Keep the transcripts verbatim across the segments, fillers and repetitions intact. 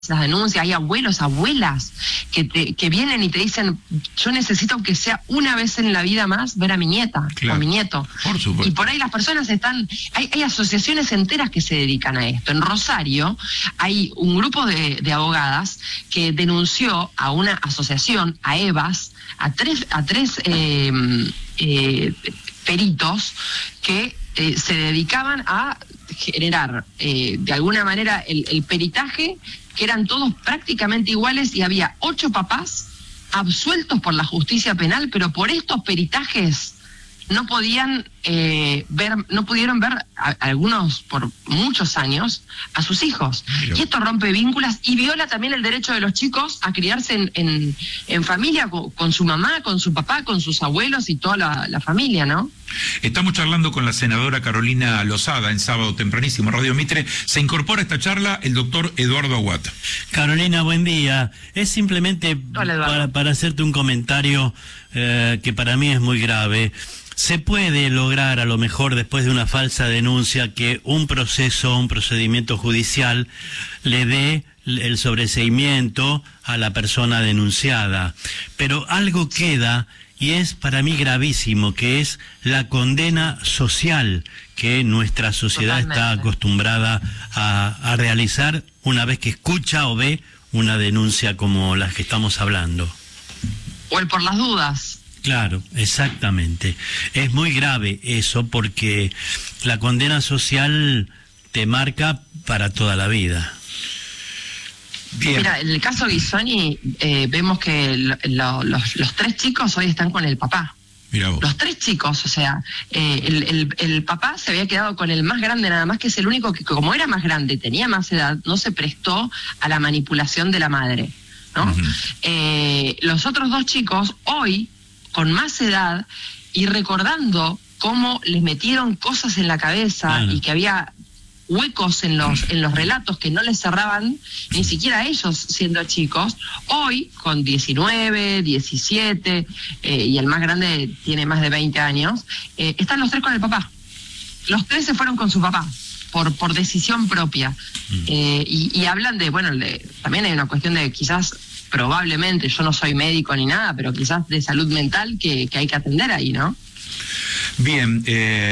las denuncias, hay abuelos, abuelas que, te, que vienen y te dicen, yo necesito que sea una vez en la vida más ver a mi nieta, claro, o a mi nieto. Por supuesto. Y por ahí las personas están, hay, hay asociaciones enteras que se dedican a esto. En Rosario hay un grupo de, de abogadas que denunció a una asociación, a EVAS, a tres, a tres eh, eh, peritos que eh, se dedicaban a generar eh, de alguna manera el, el peritaje, que eran todos prácticamente iguales, y había ocho papás absueltos por la justicia penal, pero por estos peritajes no podían eh, ver, no pudieron ver a, algunos por muchos años a sus hijos. Mira. Y esto rompe vínculos y viola también el derecho de los chicos a criarse en, en, en familia, con, con su mamá, con su papá, con sus abuelos y toda la, la familia, ¿no? Estamos charlando con la senadora Carolina Lozada en Sábado Tempranísimo, Radio Mitre. Se incorpora a esta charla el doctor Eduardo Aguat. Carolina, buen día. Es simplemente Hola, para, para hacerte un comentario eh, que para mí es muy grave. Se puede lograr, a lo mejor después de una falsa denuncia, que un proceso, un procedimiento judicial le dé el sobreseimiento a la persona denunciada, pero algo queda, y es para mí gravísimo, que es la condena social que nuestra sociedad Totalmente. está acostumbrada a, a realizar una vez que escucha o ve una denuncia como las que estamos hablando. O el por las dudas. Claro, exactamente. Es muy grave eso, porque la condena social te marca para toda la vida. Bien. Mira, en el caso Ghisoni, eh, vemos que lo, lo, los, los tres chicos hoy están con el papá. Mirá vos. Los tres chicos, o sea, eh, el, el, el papá se había quedado con el más grande, nada más, que es el único que, como era más grande y tenía más edad, no se prestó a la manipulación de la madre, ¿no? Uh-huh. eh, los otros dos chicos, hoy, con más edad, y recordando cómo les metieron cosas en la cabeza, uh-huh, y que había huecos en los en los relatos que no les cerraban ni siquiera ellos siendo chicos, hoy con diecinueve, diecisiete, eh, y el más grande tiene más de veinte años, eh, están los tres con el papá. Los tres se fueron con su papá por por decisión propia. Mm. Eh, y, y hablan de, bueno, de, también hay una cuestión de quizás, probablemente, yo no soy médico ni nada, pero quizás de salud mental que, que hay que atender ahí, ¿no? Bien,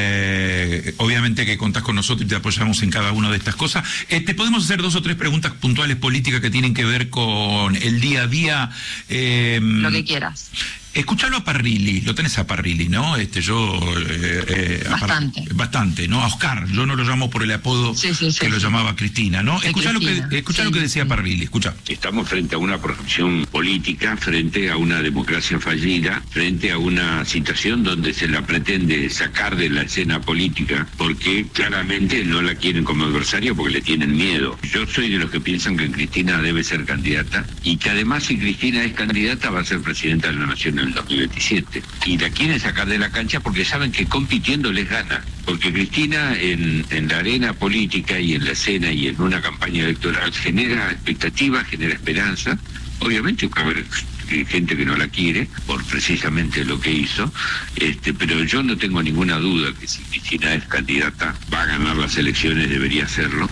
eh, obviamente que contás con nosotros y te apoyamos en cada una de estas cosas. Eh, te podemos hacer dos o tres preguntas puntuales políticas que tienen que ver con el día a día. Eh, Lo que quieras. Escuchalo a Parrilli, lo tenés a Parrilli, ¿no? Este, yo... Eh, eh, bastante. Par, bastante, ¿no? A Oscar, yo no lo llamo por el apodo sí, sí, sí, que sí. lo llamaba Cristina, ¿no? Escuchá lo que, escuchá sí, lo que decía sí. Parrilli, escuchá. Estamos frente a una corrupción política, frente a una democracia fallida, frente a una situación donde se la pretende sacar de la escena política, porque claramente no la quieren como adversario porque le tienen miedo. Yo soy de los que piensan que Cristina debe ser candidata, y que además, si Cristina es candidata, va a ser presidenta de la Nación en el dos mil veintisiete, y la quieren sacar de la cancha porque saben que compitiendo les gana, porque Cristina en, en la arena política y en la escena y en una campaña electoral genera expectativas, genera esperanza. Obviamente va a haber gente que no la quiere por precisamente lo que hizo, este, pero yo no tengo ninguna duda que si Cristina es candidata va a ganar las elecciones, debería hacerlo.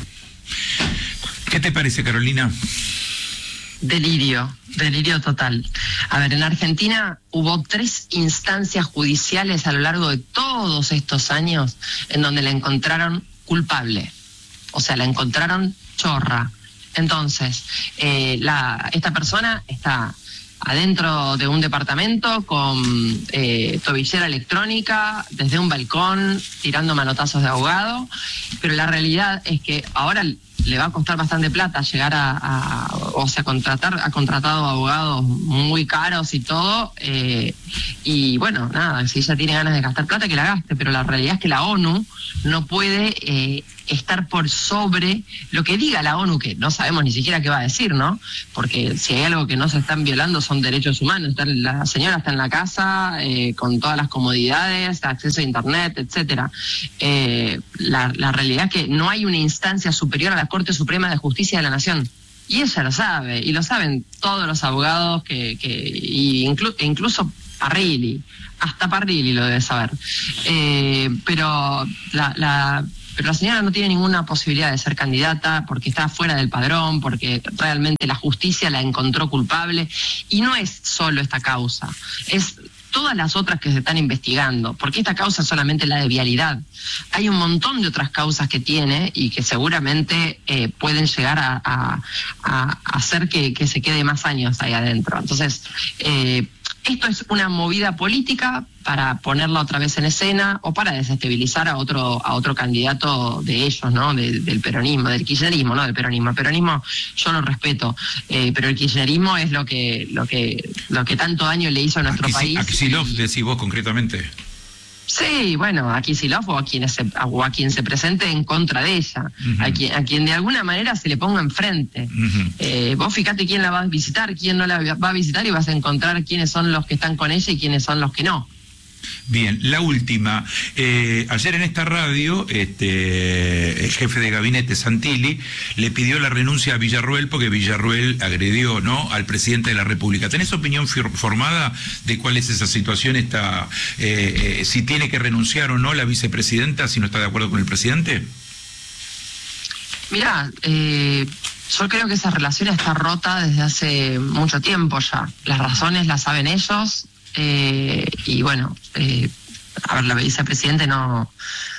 ¿Qué te parece, Carolina? Delirio, delirio total. A ver, en Argentina hubo tres instancias judiciales a lo largo de todos estos años en donde la encontraron culpable. O sea, la encontraron chorra. Entonces, eh, la, esta persona está adentro de un departamento con eh, tobillera electrónica, desde un balcón, tirando manotazos de ahogado, pero la realidad es que ahora le va a costar bastante plata llegar a, a o sea, contratar, ha contratado abogados muy caros y todo, eh, y bueno, nada, si ella tiene ganas de gastar plata, que la gaste, pero la realidad es que la ONU no puede eh, estar por sobre lo que diga la ONU, que no sabemos ni siquiera qué va a decir, ¿no? Porque si hay algo que no se están violando son derechos humanos. La señora está en la casa, eh, con todas las comodidades, acceso a internet, etcétera. Eh, la, la realidad es que no hay una instancia superior a la Corte Suprema de Justicia de la Nación. Y ella lo sabe, y lo saben todos los abogados, que, que y inclu, incluso Parrilli, hasta Parrilli lo debe saber. Eh, pero la, la pero la señora no tiene ninguna posibilidad de ser candidata porque está fuera del padrón, porque realmente la justicia la encontró culpable, y no es solo esta causa, es todas las otras que se están investigando, porque esta causa es solamente la de vialidad. Hay un montón de otras causas que tiene y que seguramente eh, pueden llegar a, a, a hacer que, que se quede más años ahí adentro. Entonces, eh, esto es una movida política para ponerla otra vez en escena o para desestabilizar a otro a otro candidato de ellos, ¿no? De, del peronismo, del kirchnerismo, no del peronismo. El peronismo yo lo respeto, eh, pero el kirchnerismo es lo que lo que lo que tanto daño le hizo a nuestro Aquí, país. a Kicillof y... decís vos concretamente. Sí, bueno, a Kicillof o a quien se, o a quien se presente en contra de ella, uh-huh. a, quien, a quien de alguna manera se le ponga enfrente. Uh-huh. Eh, vos fíjate quién la va a visitar, quién no la va a visitar, y vas a encontrar quiénes son los que están con ella y quiénes son los que no. Bien, la última. Eh, ayer en esta radio, este, el jefe de gabinete, Santilli, le pidió la renuncia a Villarruel porque Villarruel agredió, ¿no?, al presidente de la República. ¿Tenés opinión formada de cuál es esa situación? Esta, eh, eh, si tiene que renunciar o no la vicepresidenta, si no está de acuerdo con el presidente. Mirá, eh, yo creo que esa relación está rota desde hace mucho tiempo ya. Las razones las saben ellos. Eh, y bueno, eh, a ver, la vicepresidenta no,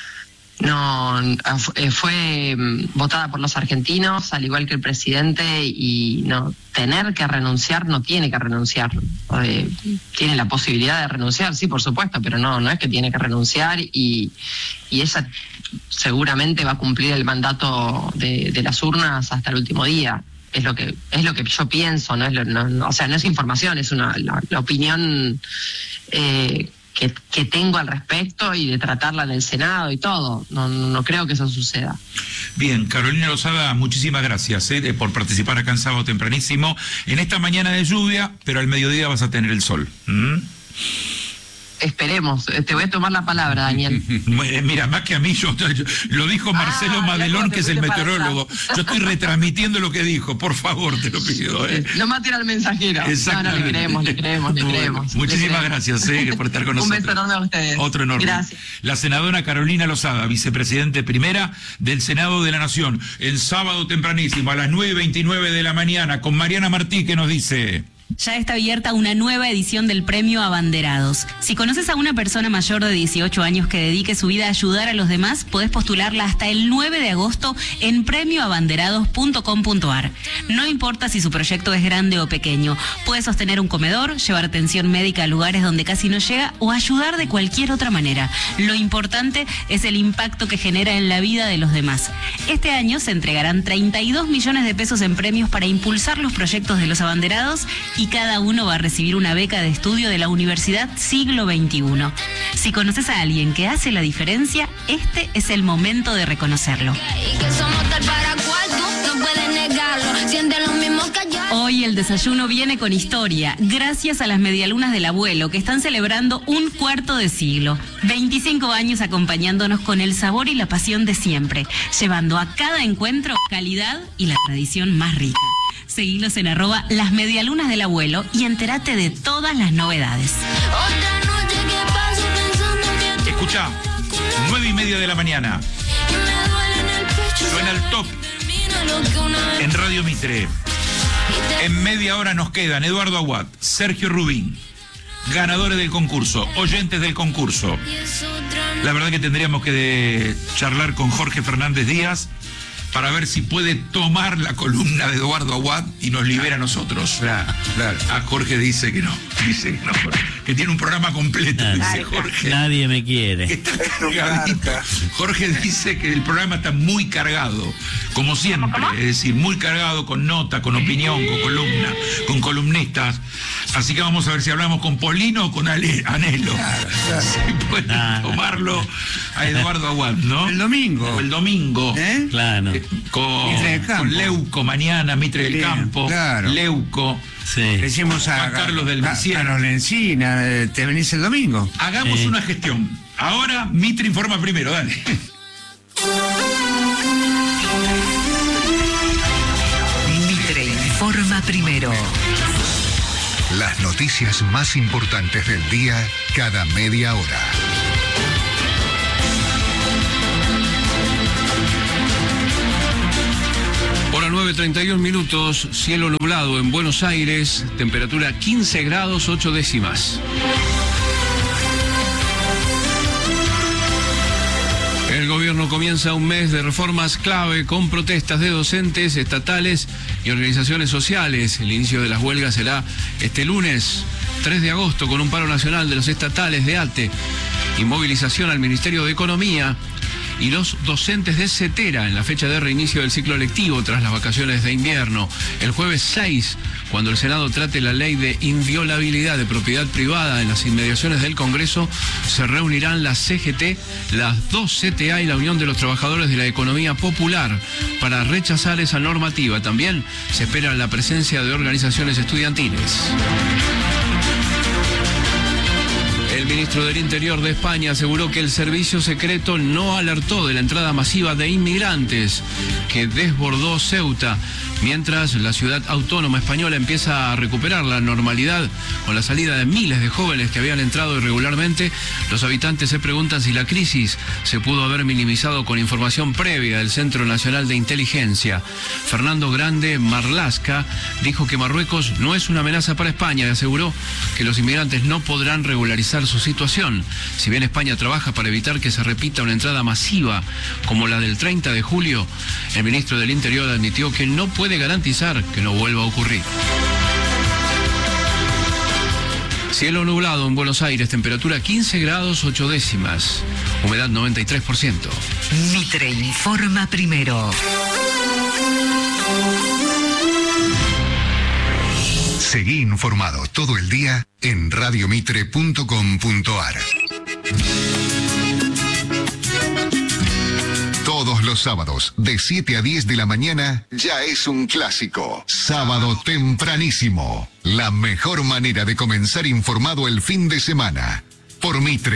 no eh, fue votada por los argentinos, al igual que el presidente, y no tener que renunciar, no tiene que renunciar. Eh, tiene la posibilidad de renunciar, sí, por supuesto, pero no, no es que tiene que renunciar, y, y ella seguramente va a cumplir el mandato de, de las urnas hasta el último día. Es lo que es lo que yo pienso, no es lo, no, o sea, no es información, es una la, la opinión eh, que, que tengo al respecto, y de tratarla en el Senado y todo. No, no creo que eso suceda. Bien, Carolina Lozada, muchísimas gracias eh, por participar acá en Sábado Tempranísimo, en esta mañana de lluvia, pero al mediodía vas a tener el sol. ¿Mm? Esperemos, te voy a tomar la palabra, Daniel. Mira, más que a mí, yo, yo lo dijo Marcelo ah, Madelón, que es el meteorólogo. Yo estoy retransmitiendo lo que dijo, por favor, te lo pido. ¿eh? No mate al mensajero. No, no, le creemos, le creemos, le creemos. Muchísimas le creemos. gracias eh, por estar con nosotros. Un beso enorme a ustedes. Otro enorme. Gracias. La senadora Carolina Lozada, vicepresidente primera del Senado de la Nación, en Sábado Tempranísimo, a las nueve y veintinueve de la mañana, con Mariana Martí, que nos dice... Ya está abierta una nueva edición del Premio Abanderados. Si conoces a una persona mayor de dieciocho años que dedique su vida a ayudar a los demás, podés postularla hasta el nueve de agosto en premio abanderados punto com punto a r. No importa si su proyecto es grande o pequeño, puede sostener un comedor, llevar atención médica a lugares donde casi no llega o ayudar de cualquier otra manera. Lo importante es el impacto que genera en la vida de los demás. Este año se entregarán treinta y dos millones de pesos en premios para impulsar los proyectos de los abanderados, y cada uno va a recibir una beca de estudio de la Universidad Siglo veintiuno. Si conoces a alguien que hace la diferencia, este es el momento de reconocerlo. Hoy el desayuno viene con historia, gracias a las medialunas del abuelo, que están celebrando un cuarto de siglo. veinticinco años acompañándonos con el sabor y la pasión de siempre, llevando a cada encuentro calidad y la tradición más rica. Seguilos en arroba las medialunas del abuelo y entérate de todas las novedades. Escucha, nueve y media de la mañana. Suena el top en Radio Mitre. En media hora nos quedan Eduardo Aguad, Sergio Rubín, ganadores del concurso, oyentes del concurso. La verdad que tendríamos que de charlar con Jorge Fernández Díaz para ver si puede tomar la columna de Eduardo Aguad y nos libera a nosotros. Claro, claro. A Jorge dice que no, dice que no, que tiene un programa completo, Nadie, dice Jorge. Nadie me quiere. Que está cargadito. Jorge dice que el programa está muy cargado, como siempre, ¿Cómo, cómo? es decir, muy cargado con nota, con opinión, con columna, con columnistas. Así que vamos a ver si hablamos con Polino o con Ale, Anhelo. Claro, claro. Si pueden nah, tomarlo a Eduardo Aguad, ¿no? El domingo. O el domingo. ¿Eh? Claro. Eh, con, con Leuco mañana, Mitre del Bien, Campo. Claro. Leuco. Sí. Decimos a, Juan Carlos del a, a los Lencina, ¿te venís el domingo? Hagamos sí. una gestión. Ahora Mitre informa primero, dale. Mitre informa primero. Las noticias más importantes del día cada media hora. nueve treinta y uno minutos, cielo nublado en Buenos Aires, temperatura quince grados ocho décimas. El gobierno comienza un mes de reformas clave con protestas de docentes, estatales y organizaciones sociales. El inicio de las huelgas será este lunes tres de agosto con un paro nacional de los estatales de ATE y movilización al Ministerio de Economía y los docentes de CETERA en la fecha de reinicio del ciclo lectivo tras las vacaciones de invierno. El jueves seis, cuando el Senado trate la ley de inviolabilidad de propiedad privada en las inmediaciones del Congreso, se reunirán la C G T, las dos C T A y la Unión de los Trabajadores de la Economía Popular para rechazar esa normativa. También se espera la presencia de organizaciones estudiantiles. El ministro del Interior de España aseguró que el servicio secreto no alertó de la entrada masiva de inmigrantes que desbordó Ceuta, mientras la ciudad autónoma española empieza a recuperar la normalidad con la salida de miles de jóvenes que habían entrado irregularmente. Los habitantes se preguntan si la crisis se pudo haber minimizado con información previa del Centro Nacional de Inteligencia. Fernando Grande Marlasca dijo que Marruecos no es una amenaza para España y aseguró que los inmigrantes no podrán regularizar su situación. Si bien España trabaja para evitar que se repita una entrada masiva como la del treinta de julio, el ministro del Interior admitió que no puede garantizar que no vuelva a ocurrir. Cielo nublado en Buenos Aires, temperatura quince grados ocho décimas, humedad noventa y tres por ciento. Mitre informa primero. Seguí informado todo el día en radio mitre punto com punto ar. Todos los sábados, de siete a diez de la mañana, ya es un clásico. Sábado tempranísimo. La mejor manera de comenzar informado el fin de semana. Por Mitre.